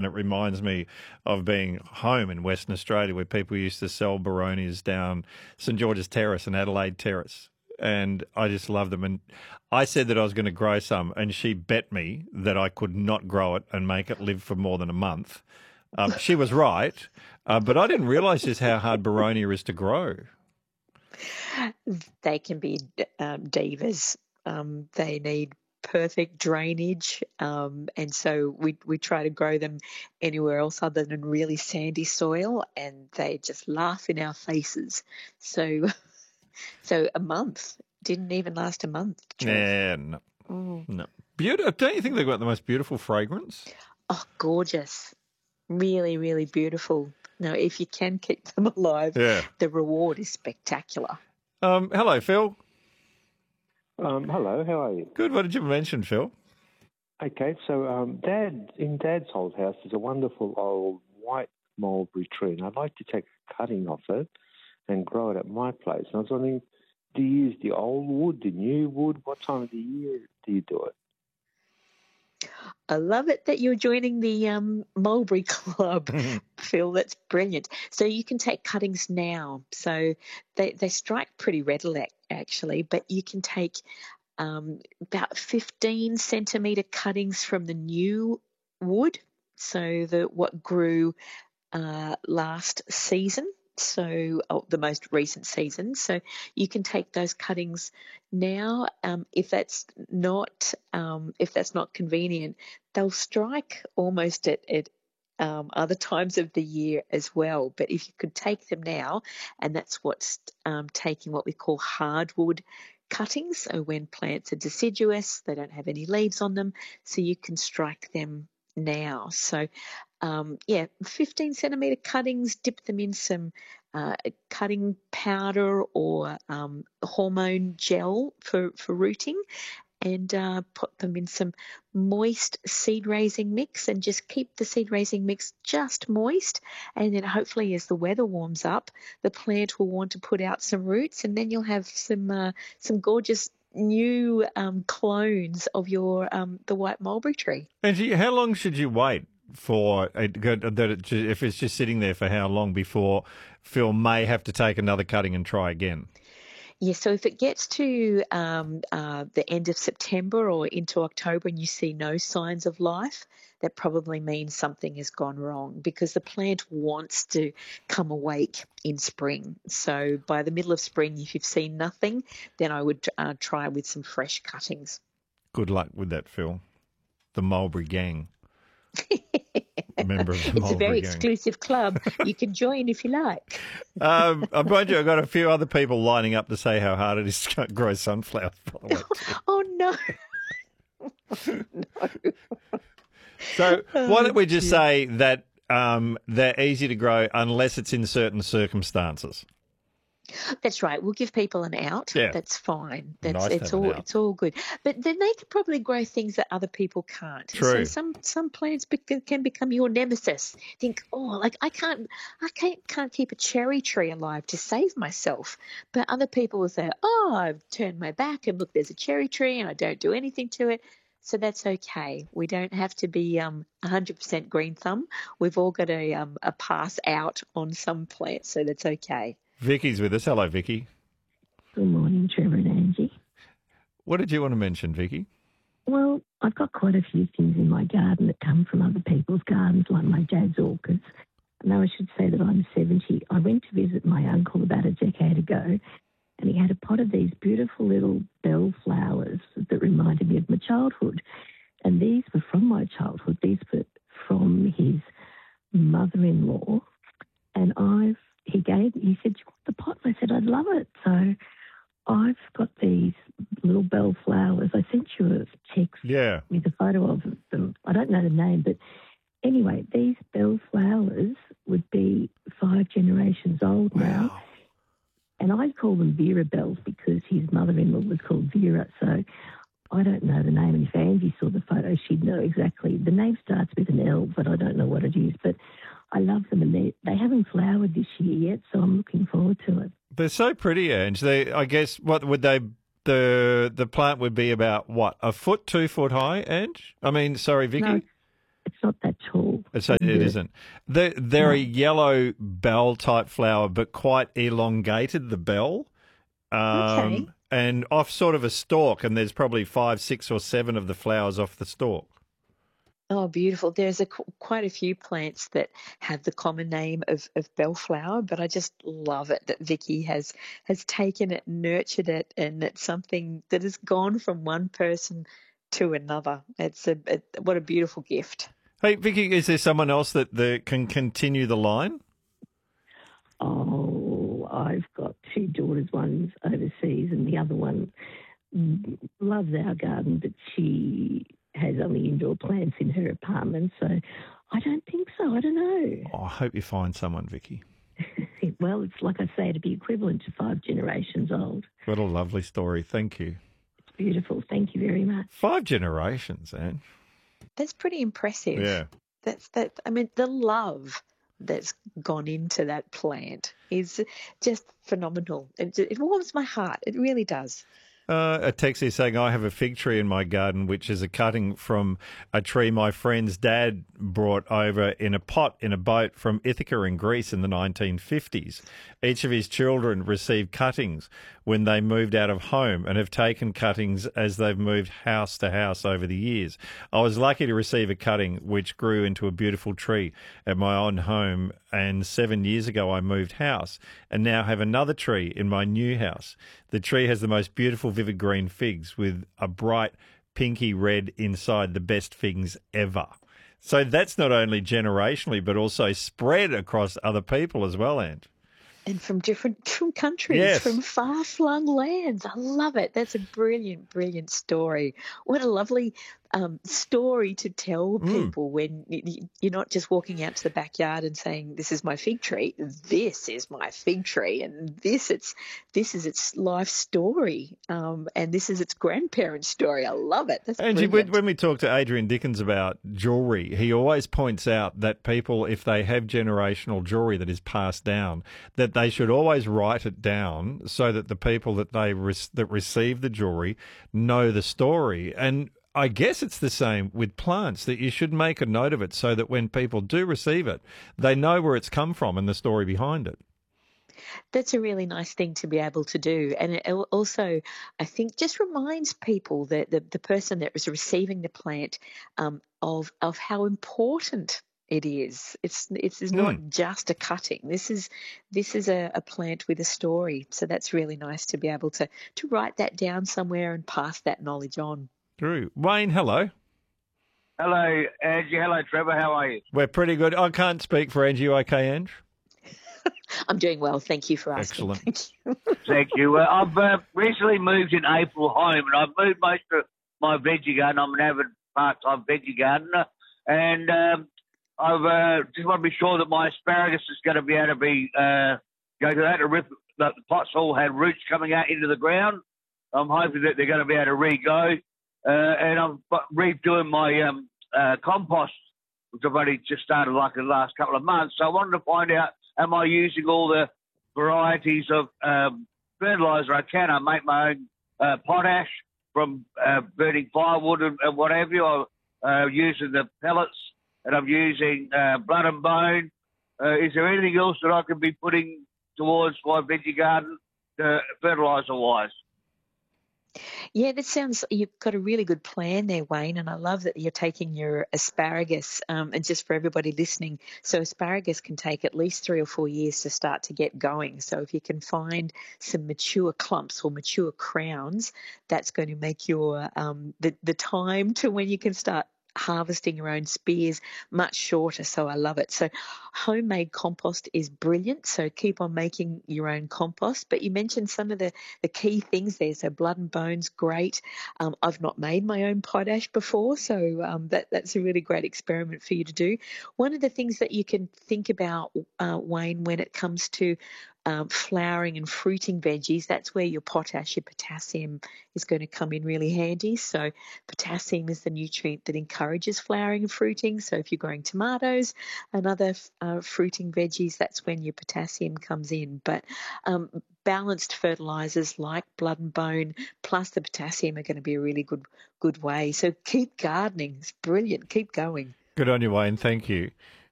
and it reminds me of being home in Western Australia where people used to sell Baronias down St George's Terrace and Adelaide Terrace. And I just love them. And I said that I was going to grow some, and she bet me that I could not grow it and make it live for more than a month. She was right, but I didn't realise just how hard Baronia is to grow. They can be divas. They need perfect drainage, and so we try to grow them anywhere else other than really sandy soil, and they just laugh in our faces. So a month didn't even last a month. Yeah, no. No. Beautiful. Don't you think they've got the most beautiful fragrance? Oh, gorgeous. Really, really beautiful. Now, if you can keep them alive, the reward is spectacular. Hello, Phil. Hello, how are you? Good. What did you mention, Phil? Okay, so in Dad's old house, there's a wonderful old white mulberry tree, and I'd like to take a cutting off it and grow it at my place. And I was wondering, do you use the old wood, the new wood? What time of the year do you do it? I love it that you're joining the Mulberry Club, Phil. That's brilliant. So you can take cuttings now. So they strike pretty readily, actually, but you can take about 15 centimetre cuttings from the new wood, so what grew last season. So the most recent season. So you can take those cuttings now. If that's not convenient, they'll strike almost at other times of the year as well. But if you could take them now, and that's what's taking what we call hardwood cuttings. So when plants are deciduous, they don't have any leaves on them, so you can strike them now. So 15 centimetre cuttings, dip them in some cutting powder or hormone gel for rooting, and put them in some moist seed raising mix, and just keep the seed raising mix just moist, and then hopefully as the weather warms up, the plant will want to put out some roots, and then you'll have some gorgeous new clones of your the white mulberry tree. Angie, how long should you wait for if it's just sitting there, for how long before Phil may have to take another cutting and try again? Yeah, so if it gets to the end of September or into October and you see no signs of life, that probably means something has gone wrong, because the plant wants to come awake in spring. So by the middle of spring, if you've seen nothing, then I would try with some fresh cuttings. Good luck with that, Phil. The Mulberry Gang. Member of the It's Mulberry a very Gang. Exclusive club. You can join if you like. I mind you, I've got a few other people lining up to say how hard it is to grow sunflowers, by the way. Oh, no. No. So why don't we just say that they're easy to grow unless it's in certain circumstances? That's right. We'll give people an out. Yeah. That's fine. Nice to have an out. It's all good. But then they can probably grow things that other people can't. True. So some plants can become your nemesis. Think, like I can't keep a cherry tree alive to save myself. But other people will say, I've turned my back and look, there's a cherry tree and I don't do anything to it. So that's okay. We don't have to be 100% green thumb. We've all got a pass out on some plants, so that's okay. Vicky's with us. Hello, Vicky. Good morning, Trevor and Angie. What did you want to mention, Vicky? Well, I've got quite a few things in my garden that come from other people's gardens, like my dad's orchids. Now, I should say that I'm 70. I went to visit my uncle about a decade ago, and he had a pot of these beautiful little bell flowers that reminded me of my childhood. And these were from my childhood. These were from his mother-in-law. And he said, "Do you want the pot?" And I said, "I'd love it." So I've got these little bell flowers. I sent you a text with a photo of them. I don't know the name, but anyway, these bell flowers would be 5 generations old now. Wow. And I call them Vera bells because his mother-in-law was called Vera. So I don't know the name. And if Angie saw the photo, she'd know exactly. The name starts with an L, but I don't know what it is. But I love them, and they haven't flowered this year yet, so I'm looking forward to it. They're so pretty, Ange. I guess, what would they... The plant would be about, what, 1 foot, 2 foot high, Ange? I mean, sorry, Vicky? No, it's not that tall. So it isn't. They're a yellow bell type flower, but quite elongated, the bell. Okay. And off sort of a stalk, and there's probably 5, 6 or 7 of the flowers off the stalk. Oh, beautiful. There's quite a few plants that have the common name of bellflower, but I just love it that Vicky has taken it, nurtured it, and it's something that has gone from one person to another. What a beautiful gift. Hey, Vicky, is there someone else that can continue the line? Oh, I've got two daughters. One's overseas and the other one loves our garden, but she has only indoor plants in her apartment, so I don't think so. I don't know. Oh, I hope you find someone, Vicky. Well, it's like I say, it'd be equivalent to 5 generations old. What a lovely story. Thank you. It's beautiful. Thank you very much. 5 generations, Ange. That's pretty impressive. Yeah. I mean, the love that's gone into that plant is just phenomenal. It warms my heart. It really does. A text here saying, I have a fig tree in my garden, which is a cutting from a tree my friend's dad brought over in a pot in a boat from Ithaca in Greece in the 1950s. Each of his children received cuttings when they moved out of home and have taken cuttings as they've moved house to house over the years. I was lucky to receive a cutting which grew into a beautiful tree at my own home, and 7 years ago I moved house and now have another tree in my new house. The tree has the most beautiful vivid green figs with a bright pinky red inside, the best figs ever. So that's not only generationally but also spread across other people as well, Ange. And from countries, Yes. from far-flung lands. I love it. That's a brilliant, brilliant story. What a lovely story to tell people when you're not just walking out to the backyard and saying, "This is my fig tree. This is my fig tree, and this is its life story, and this is its grandparents' story." I love it. That's Angie, brilliant. when we talk to Adrian Dickens about jewellery, he always points out that people, if they have generational jewellery that is passed down, that they should always write it down so that the people that that receive the jewellery know the story. And I guess it's the same with plants, that you should make a note of it so that when people do receive it, they know where it's come from and the story behind it. That's a really nice thing to be able to do. And it also, I think, just reminds people that the person that was receiving the plant of how important it is. It's not just a cutting. This is a plant with a story. So that's really nice to be able to write that down somewhere and pass that knowledge on. True. Wayne, hello. Hello, Angie. Hello, Trevor. How are you? We're pretty good. I can't speak for Angie. You okay, Ange? I'm doing well. Thank you for asking. Excellent. Thank you. Thank you. I've recently moved in April home, and I've moved most of my veggie garden. I'm an avid part-time veggie gardener, and I've just want to be sure that my asparagus is going to be able to be go to that. The pots all had roots coming out into the ground. I'm hoping that they're going to be able to re-go. And I'm redoing my compost, which I've only just started like in the last couple of months. So I wanted to find out, am I using all the varieties of fertiliser I can? I make my own potash from burning firewood and what have you. I'm using the pellets, and I'm using blood and bone. Is there anything else that I can be putting towards my veggie garden fertiliser-wise? Yeah, that sounds, you've got a really good plan there, Wayne, and I love that you're taking your asparagus, and just for everybody listening, so asparagus can take at least 3 or 4 years to start to get going. So if you can find some mature clumps or mature crowns, that's going to make your the time to when you can start harvesting your own spears much shorter. So I love it. So homemade compost is brilliant. So keep on making your own compost. But you mentioned some of the key things there. So blood and bones, great. I've not made my own potash before, so that's a really great experiment for you to do. One of the things that you can think about, Wayne, when it comes to flowering and fruiting veggies, that's where your potash, your potassium is going to come in really handy. So potassium is the nutrient that encourages flowering and fruiting. So if you're growing tomatoes and other fruiting veggies, that's when your potassium comes in. But balanced fertilizers like blood and bone plus the potassium are going to be a really good way. So keep gardening. It's brilliant. Keep going. Good on you, Wayne. Thank you.